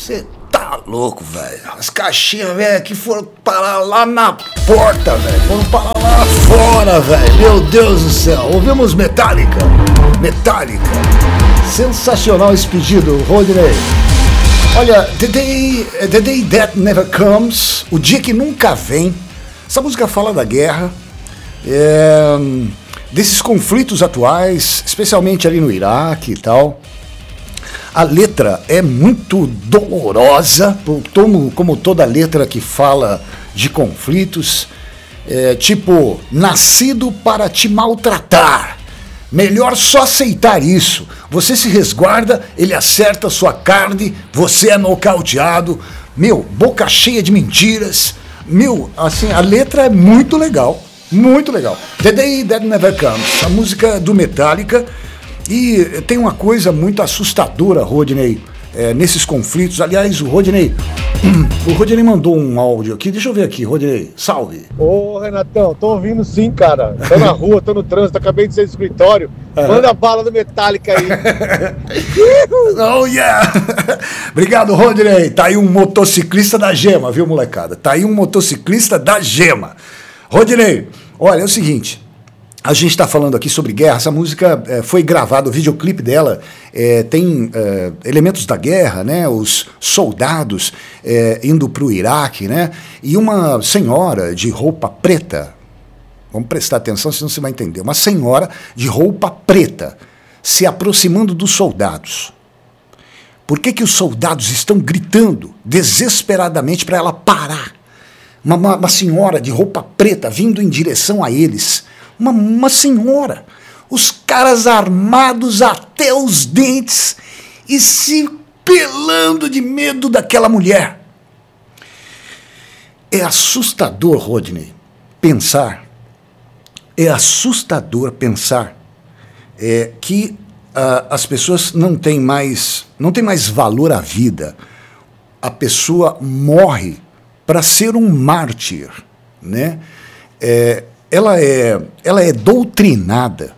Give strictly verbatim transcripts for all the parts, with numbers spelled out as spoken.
Você tá louco, velho. As caixinhas, velho, que foram parar lá na porta, velho. Foram parar lá fora, velho. Meu Deus do céu. Ouvimos Metallica. Metallica. Sensacional esse pedido, Rodney. Olha, the day, the day That Never Comes, o dia que nunca vem. Essa música fala da guerra, é, desses conflitos atuais, especialmente ali no Iraque e tal. A letra é muito dolorosa, como, como toda letra que fala de conflitos. É, tipo, nascido para te maltratar. Melhor só aceitar isso. Você se resguarda, ele acerta sua carne, você é nocauteado. Meu, boca cheia de mentiras. Meu, assim, a letra é muito legal. Muito legal. The Day That Never Comes, a música do Metallica. E tem uma coisa muito assustadora, Rodney, é, nesses conflitos. Aliás, o Rodney, o Rodney mandou um áudio aqui. Deixa eu ver aqui, Rodney, salve. Ô, Renatão, tô ouvindo sim, cara. Tô na rua, tô no trânsito, acabei de sair do escritório. Uhum. Manda a bala do Metallica aí. Oh, yeah! Obrigado, Rodney. Tá aí um motociclista da Gema, viu, molecada? Tá aí um motociclista da Gema. Rodney, olha, é o seguinte... A gente está falando aqui sobre guerra. Essa música é, foi gravada, o videoclipe dela é, tem é, elementos da guerra, né? Os soldados é, indo para o Iraque, né? E uma senhora de roupa preta, vamos prestar atenção, senão você vai entender, uma senhora de roupa preta se aproximando dos soldados. Por que que os soldados estão gritando desesperadamente para ela parar? Uma, uma, uma senhora de roupa preta vindo em direção a eles. Uma, uma senhora, os caras armados até os dentes e se pelando de medo daquela mulher. É assustador, Rodney, pensar, é assustador pensar é, que uh, as pessoas não têm mais, não têm mais valor à vida. A pessoa morre para ser um mártir, né? É, Ela é, ela é doutrinada,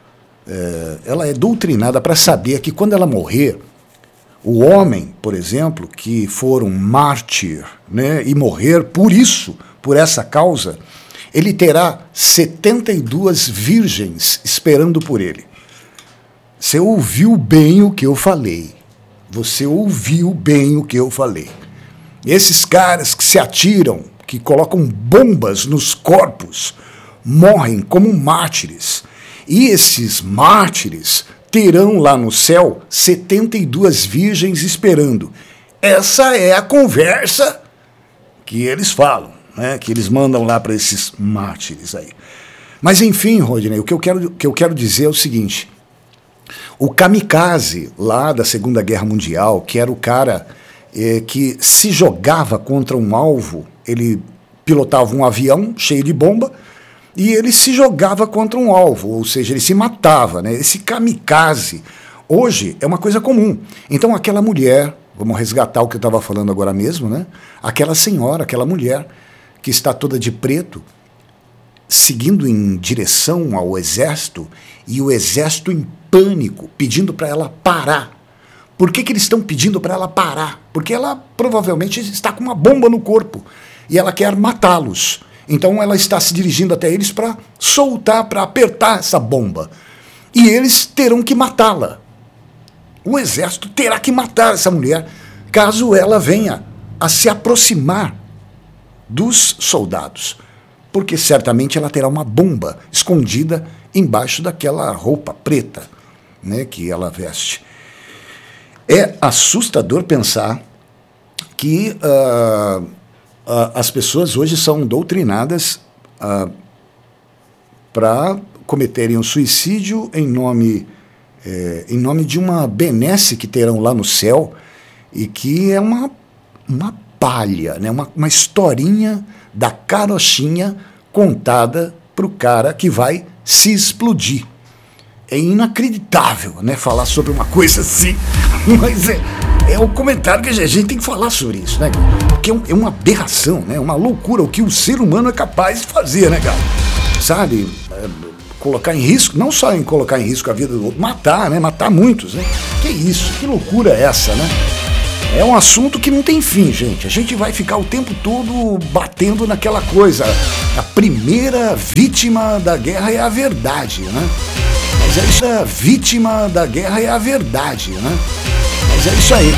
é, ela é doutrinada para saber que quando ela morrer, o homem, por exemplo, que for um mártir, né, e morrer por isso, por essa causa, ele terá setenta e duas virgens esperando por ele. Você ouviu bem o que eu falei. Você ouviu bem o que eu falei. Esses caras que se atiram, que colocam bombas nos corpos, morrem como mártires. E esses mártires terão lá no céu setenta e duas virgens esperando. Essa é a conversa que eles falam, né? Que eles mandam lá para esses mártires aí. Mas enfim, Rodney, o que eu quero, o que eu quero dizer é o seguinte. O kamikaze lá da Segunda Guerra Mundial, que era o cara é, que se jogava contra um alvo, ele pilotava um avião cheio de bomba, e ele se jogava contra um alvo, ou seja, ele se matava, né? Esse kamikaze, hoje, é uma coisa comum. Então, aquela mulher, vamos resgatar o que eu estava falando agora mesmo, né? Aquela senhora, aquela mulher, que está toda de preto, seguindo em direção ao exército, e o exército em pânico, pedindo para ela parar. Por que que eles estão pedindo para ela parar? Porque ela provavelmente está com uma bomba no corpo, e ela quer matá-los. Então ela está se dirigindo até eles para soltar, para apertar essa bomba. E eles terão que matá-la. O exército terá que matar essa mulher caso ela venha a se aproximar dos soldados. Porque certamente ela terá uma bomba escondida embaixo daquela roupa preta, né, que ela veste. É assustador pensar que... Uh, Uh, as pessoas hoje são doutrinadas uh, para cometerem um suicídio em nome, eh, em nome de uma benesse que terão lá no céu e que é uma, uma palha, né? uma, uma historinha da carochinha contada para o cara que vai se explodir. É inacreditável, né, falar sobre uma coisa assim, mas é... É o comentário que a gente tem que falar sobre isso, né, cara? Porque é uma aberração, né? Uma loucura o que o ser humano é capaz de fazer, né, cara? Sabe? É, colocar em risco, não só em colocar em risco a vida do outro, matar, né? Matar muitos, né? Que isso? Que loucura é essa, né? É um assunto que não tem fim, gente. A gente vai ficar o tempo todo batendo naquela coisa. A primeira vítima da guerra é a verdade, né? Mas é isso, a vítima da guerra é a verdade, né? Mas é isso aí.